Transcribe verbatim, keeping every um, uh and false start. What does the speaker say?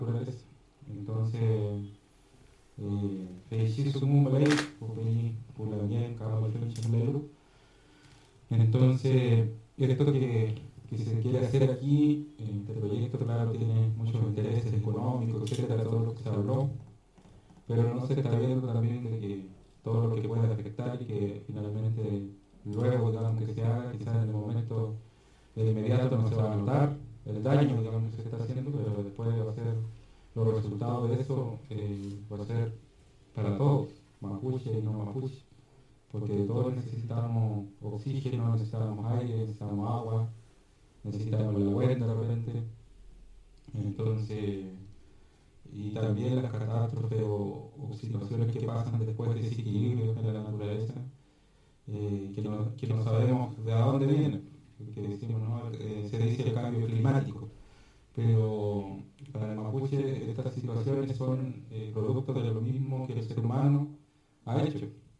naturaleza. Entonces, eh, feici sumu balay, upeni pulamien kama chunchilelu. Entonces, esto que, que se quiere hacer aquí, este proyecto, claro, tiene muchos intereses económicos, etcétera, todo lo que se habló, pero no se está viendo también de que todo lo que puede afectar y que finalmente luego, digamos, que se haga, quizás en el momento de inmediato no se va a notar el daño, digamos, que se está haciendo, pero después va a ser los resultados de eso, eh, va a ser para todos, mapuche y no mapuche, porque todos necesitamos oxígeno, necesitamos aire, necesitamos agua, necesitamos el agua de repente. Entonces, y también las catástrofes o, o situaciones que pasan después de desequilibrios en la naturaleza, eh, que, no, que no sabemos de dónde vienen, porque decimos, ¿no? Eh, se dice el cambio climático, pero para el mapuche estas situaciones son eh, producto de lo mismo que el ser humano ha hecho.